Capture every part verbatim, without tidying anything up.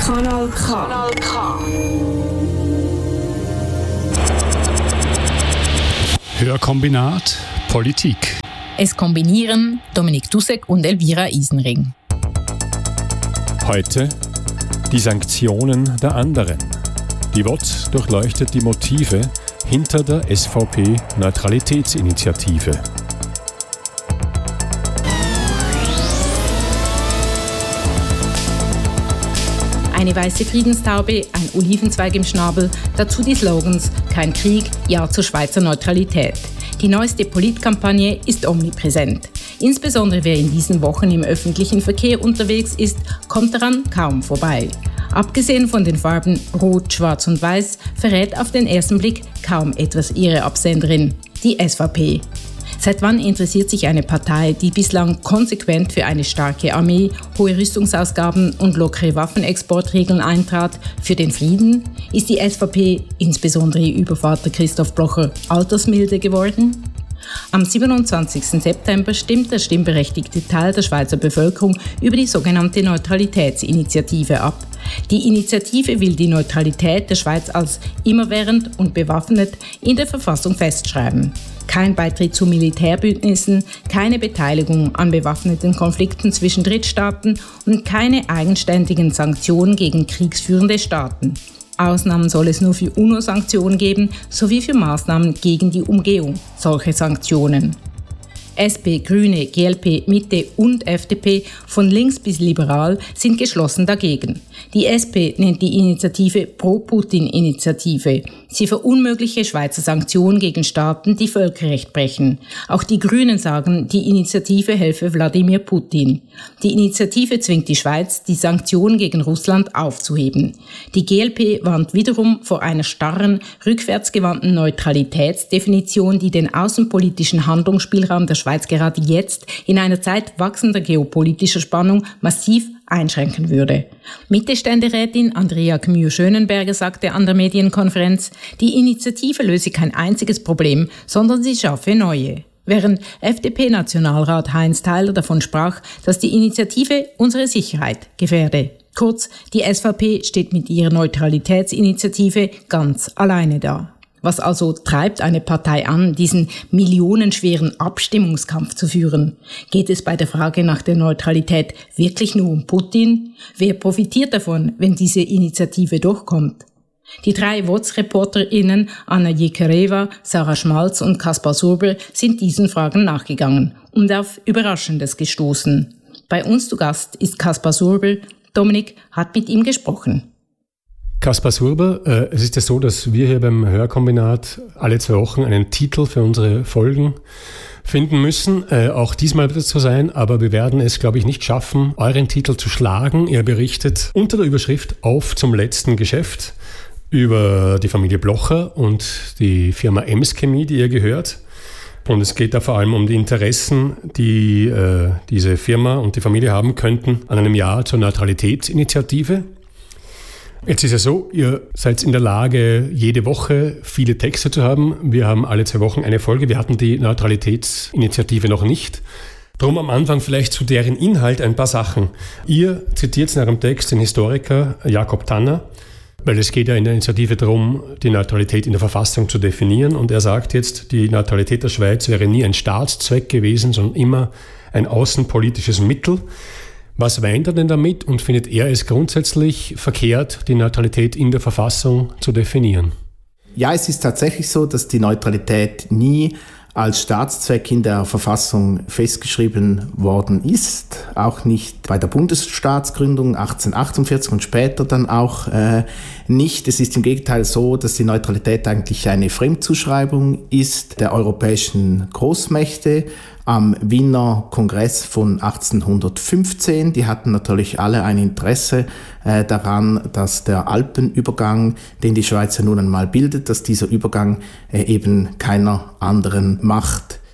Kanal K. Kanal K. Hörkombinat Politik. Es kombinieren Dominik Dussek und Elvira Isenring. Heute die Sanktionen der anderen. Die W O Z durchleuchtet die Motive hinter der S V P-Neutralitätsinitiative. Eine weiße Friedenstaube, ein Olivenzweig im Schnabel, dazu die Slogans „Kein Krieg, Ja zur Schweizer Neutralität“. Die neueste Politkampagne ist omnipräsent. Insbesondere wer in diesen Wochen im öffentlichen Verkehr unterwegs ist, kommt daran kaum vorbei. Abgesehen von den Farben Rot, Schwarz und Weiß verrät auf den ersten Blick kaum etwas ihre Absenderin, die S V P. Seit wann interessiert sich eine Partei, die bislang konsequent für eine starke Armee, hohe Rüstungsausgaben und lockere Waffenexportregeln eintrat, für den Frieden? Ist die S V P, insbesondere über Vater Christoph Blocher, altersmilde geworden? Am siebenundzwanzigsten September stimmt der stimmberechtigte Teil der Schweizer Bevölkerung über die sogenannte Neutralitätsinitiative ab. Die Initiative will die Neutralität der Schweiz als immerwährend und bewaffnet in der Verfassung festschreiben. Kein Beitritt zu Militärbündnissen, keine Beteiligung an bewaffneten Konflikten zwischen Drittstaaten und keine eigenständigen Sanktionen gegen kriegsführende Staaten. Ausnahmen soll es nur für UNO-Sanktionen geben, sowie für Maßnahmen gegen die Umgehung solcher Sanktionen. S P, Grüne, G L P, Mitte und F D P, von links bis liberal, sind geschlossen dagegen. Die S P nennt die Initiative Pro-Putin-Initiative. Sie verunmögliche Schweizer Sanktionen gegen Staaten, die Völkerrecht brechen. Auch die Grünen sagen, die Initiative helfe Wladimir Putin. Die Initiative zwingt die Schweiz, die Sanktionen gegen Russland aufzuheben. Die G L P warnt wiederum vor einer starren, rückwärtsgewandten Neutralitätsdefinition, die den außenpolitischen Handlungsspielraum der Schweiz gerade jetzt in einer Zeit wachsender geopolitischer Spannung massiv einschränken würde. Mitte-Ständerätin Andrea Gmür-Schönenberger sagte an der Medienkonferenz, die Initiative löse kein einziges Problem, sondern sie schaffe neue. Während F D P-Nationalrat Heinz Theiler davon sprach, dass die Initiative unsere Sicherheit gefährde. Kurz, die S V P steht mit ihrer Neutralitätsinitiative ganz alleine da. Was also treibt eine Partei an, diesen millionenschweren Abstimmungskampf zu führen? Geht es bei der Frage nach der Neutralität wirklich nur um Putin? Wer profitiert davon, wenn diese Initiative durchkommt? Die drei W O Z-ReporterInnen Anna Jekereva, Sarah Schmalz und Kaspar Surber sind diesen Fragen nachgegangen und auf Überraschendes gestoßen. Bei uns zu Gast ist Kaspar Surber. Dominik hat mit ihm gesprochen. Kaspar Surber, äh, es ist ja so, dass wir hier beim Hörkombinat alle zwei Wochen einen Titel für unsere Folgen finden müssen. Äh, auch diesmal wird es so sein, aber wir werden es, glaube ich, nicht schaffen, euren Titel zu schlagen. Ihr berichtet unter der Überschrift „Auf zum letzten Geschäft“ über die Familie Blocher und die Firma Ems Chemie, die ihr gehört. Und es geht da vor allem um die Interessen, die äh, diese Firma und die Familie haben könnten an einem Ja zur Neutralitätsinitiative. Jetzt ist ja so, ihr seid in der Lage, jede Woche viele Texte zu haben. Wir haben alle zwei Wochen eine Folge. Wir hatten die Neutralitätsinitiative noch nicht. Drum am Anfang vielleicht zu deren Inhalt ein paar Sachen. Ihr zitiert in eurem Text den Historiker Jakob Tanner, weil es geht ja in der Initiative darum, die Neutralität in der Verfassung zu definieren. Und er sagt jetzt, die Neutralität der Schweiz wäre nie ein Staatszweck gewesen, sondern immer ein außenpolitisches Mittel. Was meint er denn damit und findet er es grundsätzlich verkehrt, die Neutralität in der Verfassung zu definieren? Ja, es ist tatsächlich so, dass die Neutralität nie als Staatszweck in der Verfassung festgeschrieben worden ist, auch nicht bei der Bundesstaatsgründung achtzehnhundertachtundvierzig und später dann auch äh, nicht. Es ist im Gegenteil so, dass die Neutralität eigentlich eine Fremdzuschreibung ist der europäischen Großmächte am Wiener Kongress von achtzehnhundertfünfzehn. Die hatten natürlich alle ein Interesse äh, daran, dass der Alpenübergang, den die Schweiz ja nun einmal bildet, dass dieser Übergang äh, eben keiner anderen Macht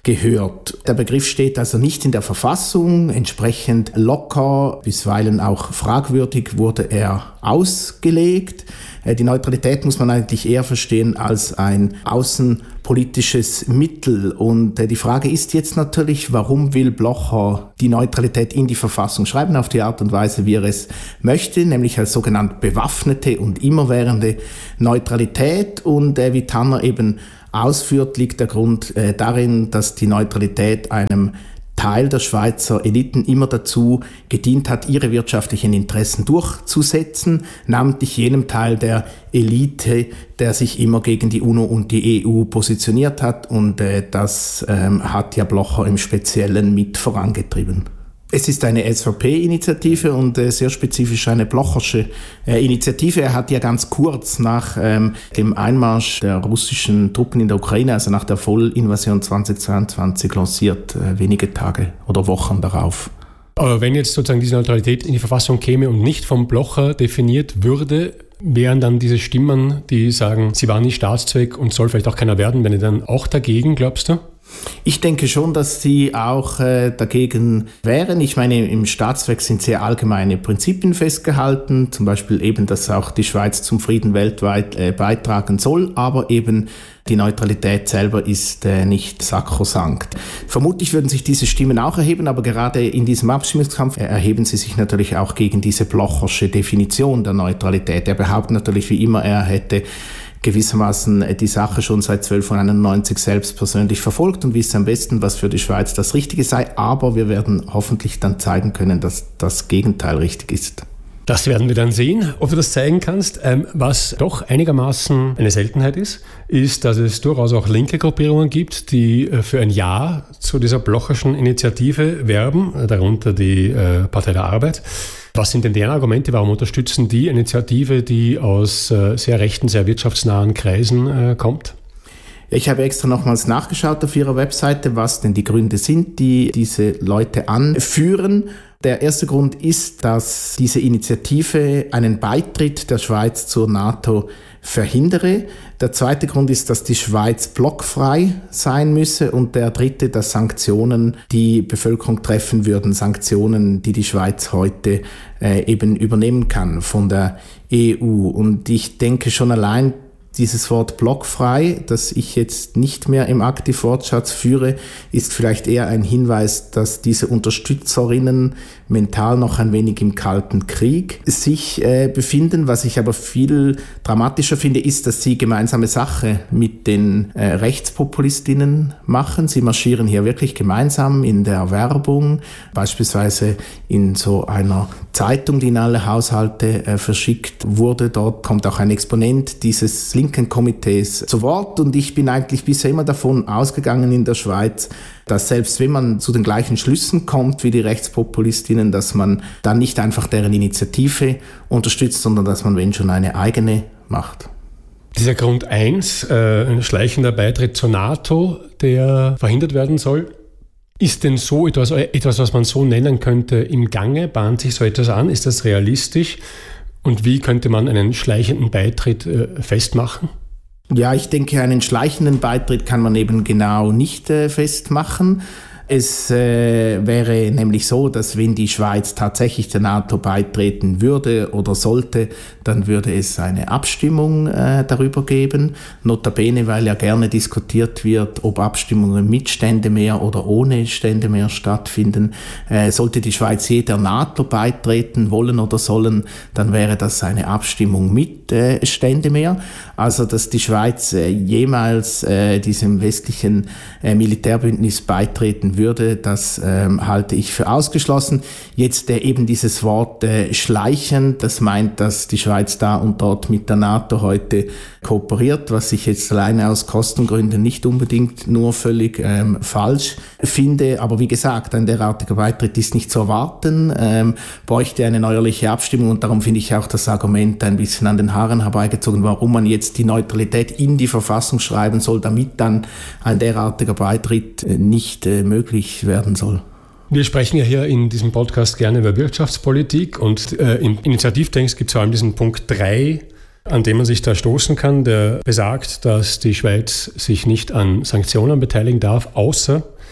gehört. Der Begriff steht also nicht in der Verfassung, entsprechend locker, bisweilen auch fragwürdig wurde er ausgelegt. Die Neutralität muss man eigentlich eher verstehen als ein außenpolitisches Mittel. Und die Frage ist jetzt natürlich, warum will Blocher die Neutralität in die Verfassung schreiben, auf die Art und Weise, wie er es möchte, nämlich als sogenannte bewaffnete und immerwährende Neutralität. Und wie Tanner eben ausführt, liegt der Grund äh, darin, dass die Neutralität einem Teil der Schweizer Eliten immer dazu gedient hat, ihre wirtschaftlichen Interessen durchzusetzen, namentlich jenem Teil der Elite, der sich immer gegen die UNO und die E U positioniert hat. Und äh, das ähm, hat ja Blocher im Speziellen mit vorangetrieben. Es ist eine S V P-Initiative und äh, sehr spezifisch eine Blochersche äh, Initiative. Er hat ja ganz kurz nach ähm, dem Einmarsch der russischen Truppen in der Ukraine, also nach der Vollinvasion zweitausendzweiundzwanzig, lanciert, äh, wenige Tage oder Wochen darauf. Aber wenn jetzt sozusagen diese Neutralität in die Verfassung käme und nicht vom Blocher definiert würde, wären dann diese Stimmen, die sagen, sie waren nicht Staatszweck und soll vielleicht auch keiner werden, wenn ihr dann auch dagegen, glaubst du? Ich denke schon, dass sie auch äh, dagegen wären. Ich meine, im Staatszweck sind sehr allgemeine Prinzipien festgehalten, zum Beispiel eben, dass auch die Schweiz zum Frieden weltweit äh, beitragen soll, aber eben die Neutralität selber ist äh, nicht sakrosankt. Vermutlich würden sich diese Stimmen auch erheben, aber gerade in diesem Abstimmungskampf erheben sie sich natürlich auch gegen diese blochersche Definition der Neutralität. Er behauptet natürlich wie immer, er hätte gewissermaßen die Sache schon seit zwölfhunderteinundneunzig selbst persönlich verfolgt und wisse am besten, was für die Schweiz das Richtige sei. Aber wir werden hoffentlich dann zeigen können, dass das Gegenteil richtig ist. Das werden wir dann sehen, ob du das zeigen kannst. Ähm, was doch einigermaßen eine Seltenheit ist, ist, dass es durchaus auch linke Gruppierungen gibt, die äh, für ein Ja zu dieser blocherschen Initiative werben, darunter die äh, Partei der Arbeit. Was sind denn deren Argumente? Warum unterstützen die Initiative, die aus äh, sehr rechten, sehr wirtschaftsnahen Kreisen äh, kommt? Ich habe extra nochmals nachgeschaut auf ihrer Webseite, was denn die Gründe sind, die diese Leute anführen. Der erste Grund ist, dass diese Initiative einen Beitritt der Schweiz zur NATO verhindere. Der zweite Grund ist, dass die Schweiz blockfrei sein müsse. Und der dritte, dass Sanktionen die Bevölkerung treffen würden. Sanktionen, die die Schweiz heute äh, eben übernehmen kann von der E U. Und ich denke schon allein, dieses Wort blockfrei, das ich jetzt nicht mehr im Aktivwortschatz führe, ist vielleicht eher ein Hinweis, dass diese Unterstützerinnen mental noch ein wenig im Kalten Krieg sich äh, befinden. Was ich aber viel dramatischer finde, ist, dass sie gemeinsame Sache mit den äh, Rechtspopulistinnen machen. Sie marschieren hier wirklich gemeinsam in der Werbung, beispielsweise in so einer Zeitung, die in alle Haushalte äh, verschickt wurde. Dort kommt auch ein Exponent dieses linken Komitees zu Wort und ich bin eigentlich bisher immer davon ausgegangen in der Schweiz, dass selbst wenn man zu den gleichen Schlüssen kommt wie die Rechtspopulistinnen, dass man dann nicht einfach deren Initiative unterstützt, sondern dass man, wenn schon, eine eigene macht. Dieser Grund eins, äh, ein schleichender Beitritt zur NATO, der verhindert werden soll, ist denn so etwas, etwas, was man so nennen könnte, im Gange? Bahnt sich so etwas an? Ist das realistisch? Und wie könnte man einen schleichenden Beitritt äh, festmachen? Ja, ich denke, einen schleichenden Beitritt kann man eben genau nicht äh, festmachen. Es äh, wäre nämlich so, dass wenn die Schweiz tatsächlich der NATO beitreten würde oder sollte, dann würde es eine Abstimmung äh, darüber geben. Notabene, weil ja gerne diskutiert wird, ob Abstimmungen mit Ständemehr oder ohne Ständemehr stattfinden. Äh, sollte die Schweiz je der NATO beitreten wollen oder sollen, dann wäre das eine Abstimmung mit äh, Ständemehr. Also, dass die Schweiz äh, jemals äh, diesem westlichen äh, Militärbündnis beitreten würde, das ähm, halte ich für ausgeschlossen. Jetzt äh, eben dieses Wort äh, schleichen, das meint, dass die Schweiz da und dort mit der NATO heute kooperiert, was ich jetzt alleine aus Kostengründen nicht unbedingt nur völlig ähm, falsch finde. Aber wie gesagt, ein derartiger Beitritt ist nicht zu erwarten, ähm, bräuchte eine neuerliche Abstimmung und darum finde ich auch das Argument ein bisschen an den Haaren herbeigezogen, warum man jetzt die Neutralität in die Verfassung schreiben soll, damit dann ein derartiger Beitritt äh, nicht äh, möglich werden soll. Wir sprechen ja hier in diesem Podcast gerne über Wirtschaftspolitik und äh, im Initiativtext gibt es vor allem diesen Punkt drei, an dem man sich da stoßen kann, der besagt, dass die Schweiz sich nicht an Sanktionen beteiligen darf, außer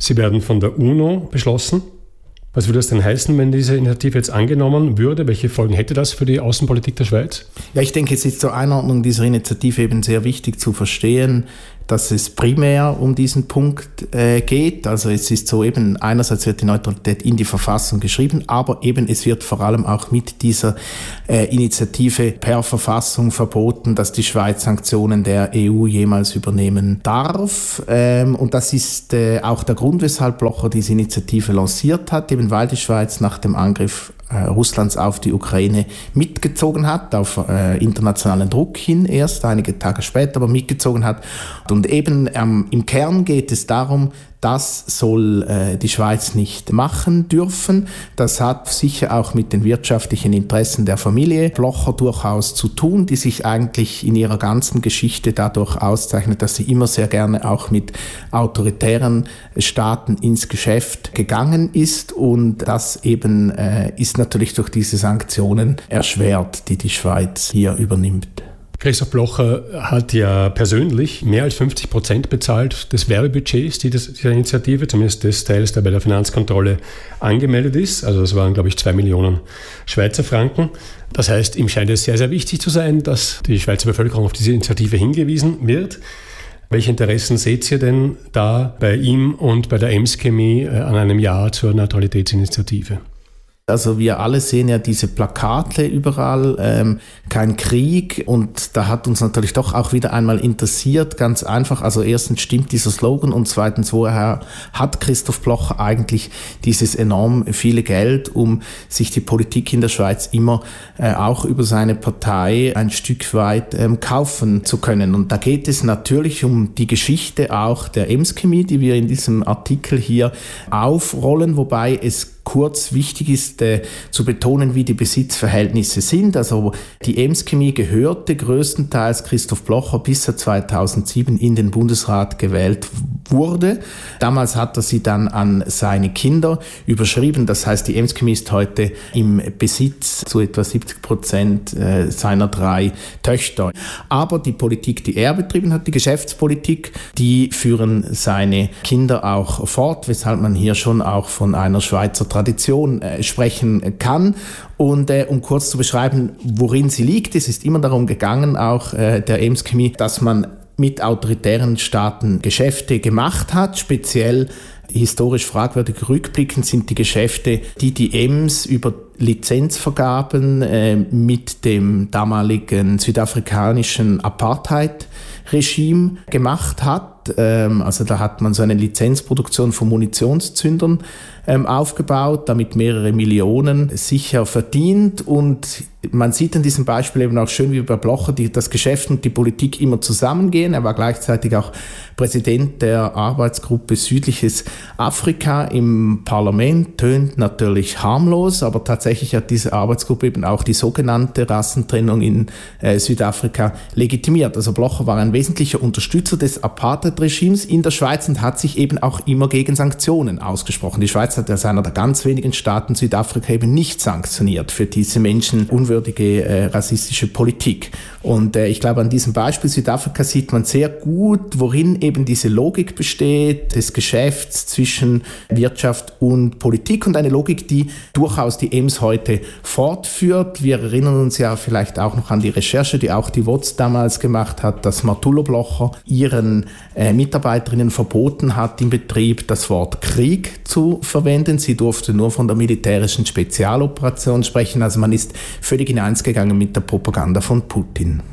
Sie werden von der UNO beschlossen. Was würde das denn heißen, wenn diese Initiative jetzt angenommen würde? Welche Folgen hätte das für die Außenpolitik der Schweiz? Ja, ich denke, es ist zur Einordnung dieser Initiative eben sehr wichtig zu verstehen, dass es primär um diesen Punkt äh, geht. Also es ist so eben, einerseits wird die Neutralität in die Verfassung geschrieben, aber eben es wird vor allem auch mit dieser äh, Initiative per Verfassung verboten, dass die Schweiz Sanktionen der E U jemals übernehmen darf. Ähm, und das ist äh, auch der Grund, weshalb Blocher diese Initiative lanciert hat, eben weil die Schweiz nach dem Angriff äh, Russlands auf die Ukraine mitgezogen hat, auf äh, internationalen Druck hin erst, einige Tage später, aber mitgezogen hat. Und eben ähm, im Kern geht es darum, das soll äh, die Schweiz nicht machen dürfen. Das hat sicher auch mit den wirtschaftlichen Interessen der Familie Blocher durchaus zu tun, die sich eigentlich in ihrer ganzen Geschichte dadurch auszeichnet, dass sie immer sehr gerne auch mit autoritären Staaten ins Geschäft gegangen ist. Und das eben äh, ist natürlich durch diese Sanktionen erschwert, die die Schweiz hier übernimmt. Christoph Blocher hat ja persönlich mehr als fünfzig Prozent bezahlt des Werbebudgets dieser Initiative, zumindest des Teils, der bei der Finanzkontrolle angemeldet ist. Also das waren, glaube ich, zwei Millionen Schweizer Franken. Das heißt, ihm scheint es sehr, sehr wichtig zu sein, dass die Schweizer Bevölkerung auf diese Initiative hingewiesen wird. Welche Interessen seht ihr denn da bei ihm und bei der Ems Chemie an einem Ja zur Neutralitätsinitiative? Also wir alle sehen ja diese Plakate überall, ähm, kein Krieg, und da hat uns natürlich doch auch wieder einmal interessiert, ganz einfach, also erstens stimmt dieser Slogan und zweitens, woher hat Christoph Blocher eigentlich dieses enorm viele Geld, um sich die Politik in der Schweiz immer äh, auch über seine Partei ein Stück weit ähm, kaufen zu können. Und da geht es natürlich um die Geschichte auch der Ems Chemie, die wir in diesem Artikel hier aufrollen, wobei es kurz wichtig ist äh, zu betonen, wie die Besitzverhältnisse sind. Also die Ems Chemie gehörte größtenteils Christoph Blocher, bis er zweitausendsieben in den Bundesrat gewählt wurde. Damals hat er sie dann an seine Kinder überschrieben. Das heißt, die Ems Chemie ist heute im Besitz zu etwa siebzig Prozent äh, seiner drei Töchter. Aber die Politik, die er betrieben hat, die Geschäftspolitik, die führen seine Kinder auch fort, weshalb man hier schon auch von einer Schweizer Tradition äh, sprechen kann. Und äh, um kurz zu beschreiben, worin sie liegt, es ist immer darum gegangen, auch äh, der Ems Chemie, dass man mit autoritären Staaten Geschäfte gemacht hat. Speziell historisch fragwürdig rückblickend sind die Geschäfte, die die Ems über Lizenzvergaben äh, mit dem damaligen südafrikanischen Apartheid-Regime gemacht hat. Ähm, also da hat man so eine Lizenzproduktion von Munitionszündern ähm, aufgebaut, damit mehrere Millionen sicher verdient. Und man sieht in diesem Beispiel eben auch schön, wie bei Blocher die, das Geschäft und die Politik immer zusammengehen. Er war gleichzeitig auch Präsident der Arbeitsgruppe Südliches Afrika im Parlament. Tönt natürlich harmlos, aber tatsächlich hat diese Arbeitsgruppe eben auch die sogenannte Rassentrennung in äh, Südafrika legitimiert. Also Blocher war ein wesentlicher Unterstützer des Apartheid-Regimes in der Schweiz und hat sich eben auch immer gegen Sanktionen ausgesprochen. Die Schweiz hat als einer der ganz wenigen Staaten Südafrika eben nicht sanktioniert für diese Menschen unwürdige äh, rassistische Politik. Und äh, ich glaube, an diesem Beispiel Südafrika sieht man sehr gut, worin eben diese Logik besteht, des Geschäfts zwischen Wirtschaft und Politik, und eine Logik, die durchaus die Ems heute fortführt. Wir erinnern uns ja vielleicht auch noch an die Recherche, die auch die W O Z damals gemacht hat, dass Marthulo Blocher ihren äh, Mitarbeiterinnen verboten hat, im Betrieb das Wort Krieg zu verwenden. Sie durfte nur von der militärischen Spezialoperation sprechen. Also man ist völlig in eins gegangen mit der Propaganda von Putin.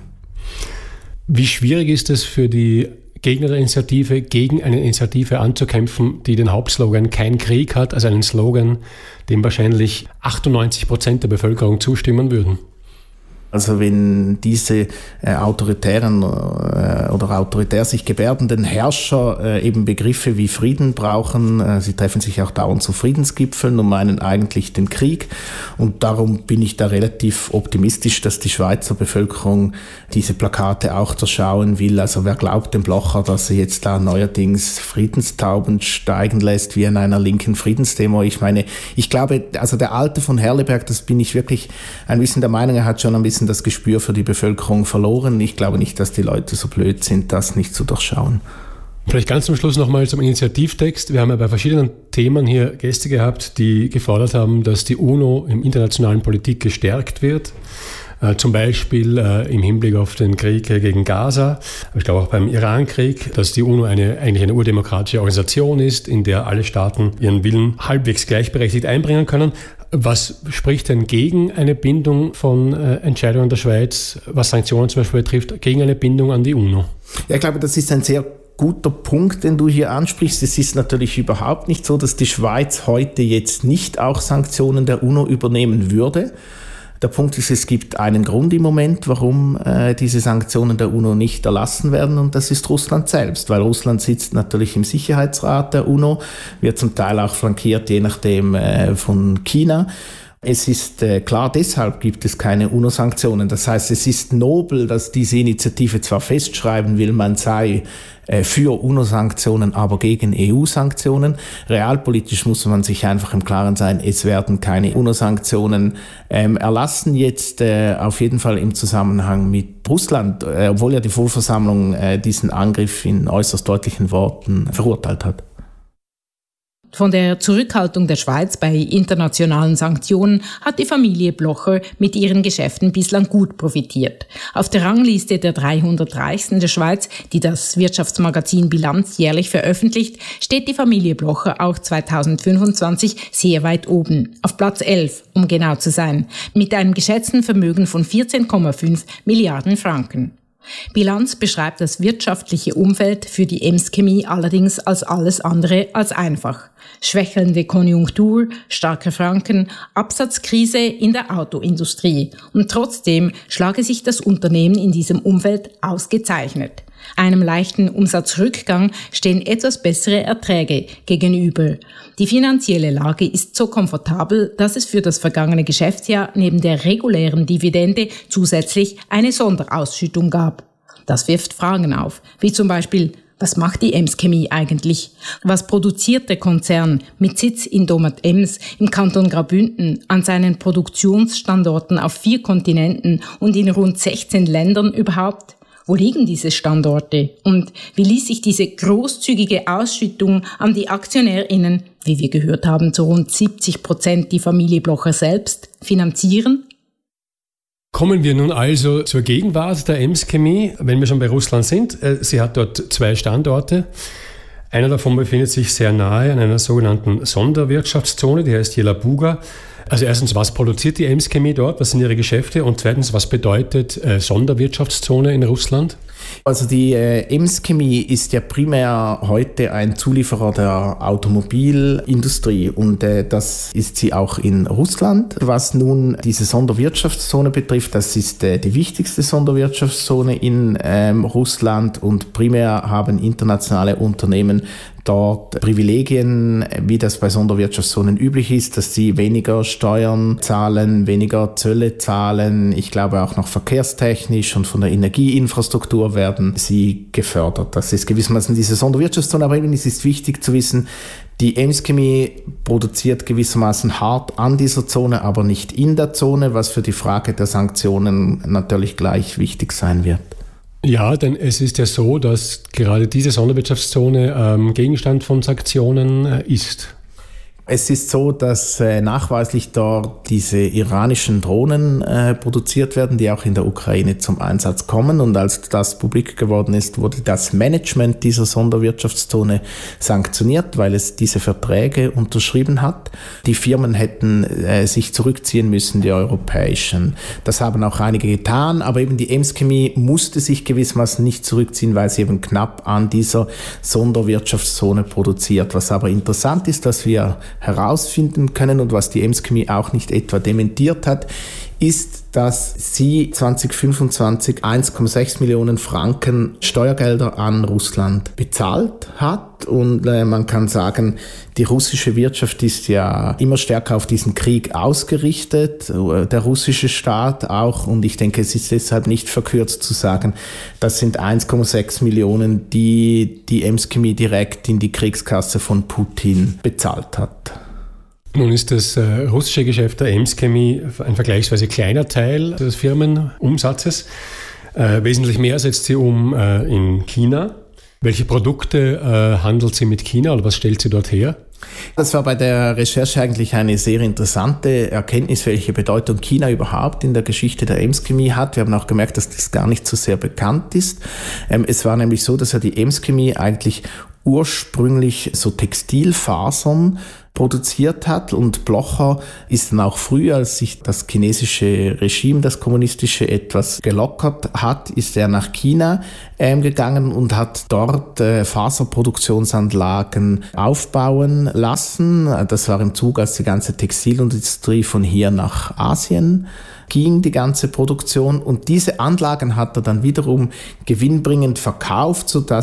Wie schwierig ist es für die Gegner der Initiative, gegen eine Initiative anzukämpfen, die den Hauptslogan "Kein Krieg" hat, also einen Slogan, dem wahrscheinlich achtundneunzig Prozent der Bevölkerung zustimmen würden? Also wenn diese äh, autoritären äh, oder autoritär sich gebärdenden Herrscher äh, eben Begriffe wie Frieden brauchen, äh, sie treffen sich auch dauernd zu Friedensgipfeln und meinen eigentlich den Krieg, und darum bin ich da relativ optimistisch, dass die Schweizer Bevölkerung diese Plakate auch zerschauen will. Also wer glaubt dem Blocher, dass er jetzt da neuerdings Friedenstauben steigen lässt wie in einer linken Friedensdemo? Ich meine, ich glaube, also der Alte von Herleberg, das bin ich wirklich ein bisschen der Meinung, er hat schon ein bisschen das Gespür für die Bevölkerung verloren. Ich glaube nicht, dass die Leute so blöd sind, das nicht zu durchschauen. Vielleicht ganz zum Schluss nochmal zum Initiativtext. Wir haben ja bei verschiedenen Themen hier Gäste gehabt, die gefordert haben, dass die UNO im internationalen Politik gestärkt wird. Äh, zum Beispiel äh, im Hinblick auf den Krieg äh, gegen Gaza, aber ich glaube auch beim Irankrieg, dass die UNO eine, eigentlich eine urdemokratische Organisation ist, in der alle Staaten ihren Willen halbwegs gleichberechtigt einbringen können. Was spricht denn gegen eine Bindung von äh, Entscheidungen der Schweiz, was Sanktionen zum Beispiel betrifft, gegen eine Bindung an die UNO? Ja, ich glaube, das ist ein sehr guter Punkt, den du hier ansprichst. Es ist natürlich überhaupt nicht so, dass die Schweiz heute jetzt nicht auch Sanktionen der UNO übernehmen würde. Der Punkt ist, es gibt einen Grund im Moment, warum äh, diese Sanktionen der UNO nicht erlassen werden, und das ist Russland selbst, weil Russland sitzt natürlich im Sicherheitsrat der UNO, wird zum Teil auch flankiert, je nachdem, äh, von China. Es ist äh, klar, deshalb gibt es keine UNO-Sanktionen. Das heißt, es ist nobel, dass diese Initiative zwar festschreiben will, man sei äh, für UNO-Sanktionen, aber gegen E U-Sanktionen. Realpolitisch muss man sich einfach im Klaren sein, es werden keine UNO-Sanktionen ähm, erlassen. Jetzt äh, auf jeden Fall im Zusammenhang mit Russland, äh, obwohl ja die Vollversammlung äh, diesen Angriff in äußerst deutlichen Worten verurteilt hat. Von der Zurückhaltung der Schweiz bei internationalen Sanktionen hat die Familie Blocher mit ihren Geschäften bislang gut profitiert. Auf der Rangliste der dreihundert Reichsten der Schweiz, die das Wirtschaftsmagazin Bilanz jährlich veröffentlicht, steht die Familie Blocher auch zweitausendfünfundzwanzig sehr weit oben, auf Platz elf, um genau zu sein, mit einem geschätzten Vermögen von vierzehn Komma fünf Milliarden Franken. Bilanz beschreibt das wirtschaftliche Umfeld für die Ems Chemie allerdings als alles andere als einfach. Schwächelnde Konjunktur, starker Franken, Absatzkrise in der Autoindustrie. Und trotzdem schlage sich das Unternehmen in diesem Umfeld ausgezeichnet. Einem leichten Umsatzrückgang stehen etwas bessere Erträge gegenüber. Die finanzielle Lage ist so komfortabel, dass es für das vergangene Geschäftsjahr neben der regulären Dividende zusätzlich eine Sonderausschüttung gab. Das wirft Fragen auf, wie zum Beispiel: Was macht die Ems Chemie eigentlich? Was produziert der Konzern mit Sitz in Domat-Ems im Kanton Graubünden an seinen Produktionsstandorten auf vier Kontinenten und in rund sechzehn Ländern überhaupt? Wo liegen diese Standorte? Und wie ließ sich diese großzügige Ausschüttung an die AktionärInnen, wie wir gehört haben, zu rund siebzig Prozent die Familie Blocher selbst, finanzieren? Kommen wir nun also zur Gegenwart der Ems Chemie, wenn wir schon bei Russland sind. Sie hat dort zwei Standorte. Einer davon befindet sich sehr nahe an einer sogenannten Sonderwirtschaftszone, die heißt Jelabuga. Also erstens, was produziert die Ems Chemie dort? Was sind ihre Geschäfte? Und zweitens, was bedeutet äh, Sonderwirtschaftszone in Russland? Also die äh, Ems Chemie ist ja primär heute ein Zulieferer der Automobilindustrie, und äh, das ist sie auch in Russland. Was nun diese Sonderwirtschaftszone betrifft, das ist äh, die wichtigste Sonderwirtschaftszone in ähm, Russland, und primär haben internationale Unternehmen dort Privilegien, wie das bei Sonderwirtschaftszonen üblich ist, dass sie weniger Steuern zahlen, weniger Zölle zahlen. Ich glaube auch noch verkehrstechnisch und von der Energieinfrastruktur werden sie gefördert. Das ist gewissermaßen diese Sonderwirtschaftszone, aber eben es ist wichtig zu wissen, die Ems Chemie produziert gewissermaßen hart an dieser Zone, aber nicht in der Zone, was für die Frage der Sanktionen natürlich gleich wichtig sein wird. Ja, denn es ist ja so, dass gerade diese Sonderwirtschaftszone ähm, Gegenstand von Sanktionen äh, ist. Es ist so, dass äh, nachweislich dort diese iranischen Drohnen äh, produziert werden, die auch in der Ukraine zum Einsatz kommen. Und als das publik geworden ist, wurde das Management dieser Sonderwirtschaftszone sanktioniert, weil es diese Verträge unterschrieben hat. Die Firmen hätten äh, sich zurückziehen müssen, die europäischen. Das haben auch einige getan, aber eben die Ems Chemie musste sich gewissermaßen nicht zurückziehen, weil sie eben knapp an dieser Sonderwirtschaftszone produziert. Was aber interessant ist, dass wir herausfinden können und was die Ems Chemie auch nicht etwa dementiert hat, ist, dass sie zwanzig fünfundzwanzig eins Komma sechs Millionen Franken Steuergelder an Russland bezahlt hat. Und äh, man kann sagen, die russische Wirtschaft ist ja immer stärker auf diesen Krieg ausgerichtet, der russische Staat auch. Und ich denke, es ist deshalb nicht verkürzt zu sagen, das sind eins Komma sechs Millionen, die die Ems Chemie direkt in die Kriegskasse von Putin bezahlt hat. Nun ist das äh, russische Geschäft der Ems Chemie ein vergleichsweise kleiner Teil des Firmenumsatzes. Äh, wesentlich mehr setzt sie um äh, in China. Welche Produkte äh, handelt sie mit China oder was stellt sie dort her? Das war bei der Recherche eigentlich eine sehr interessante Erkenntnis, welche Bedeutung China überhaupt in der Geschichte der Ems-Chemie hat. Wir haben auch gemerkt, dass das gar nicht so sehr bekannt ist. Ähm, es war nämlich so, dass ja die Ems-Chemie eigentlich ursprünglich so Textilfasern produziert hat und Blocher ist dann auch früher, als sich das chinesische Regime, das kommunistische, etwas gelockert hat, ist er nach China ähm, gegangen und hat dort äh, Faserproduktionsanlagen aufbauen lassen. Das war im Zug, als die ganze Textilindustrie von hier nach Asien ging, die ganze Produktion. Und diese Anlagen hat er dann wiederum gewinnbringend verkauft, sodass